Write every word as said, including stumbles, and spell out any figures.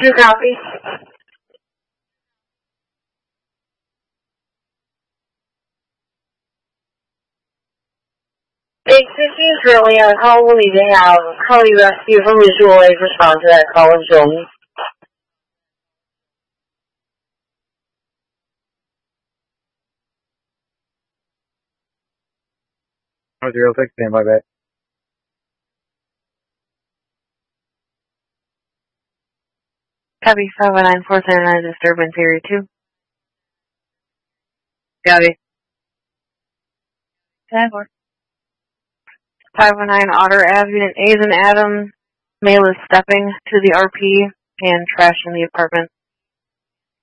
Two copy. eight fifteen is currently on call. We'll need to have Cali Rescue from Visual Aid respond to that call in Jolene. Oh, zero six, stand by back. Copy five one nine four seven nine disturbance area two. Copy. ten four. five one nine Otter Avenue, A's and Adam. Male is stepping to the R P and trash in the apartment.